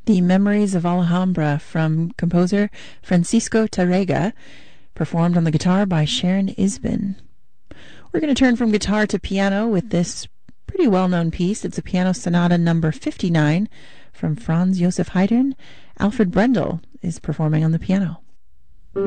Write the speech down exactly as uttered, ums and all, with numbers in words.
The Memories of Alhambra from composer Francisco Tárrega, performed on the guitar by Sharon Isbin. We're going to turn from guitar to piano with this pretty well-known piece. It's a piano sonata number fifty-nine from Franz Joseph Haydn. Alfred Brendel is performing on the piano.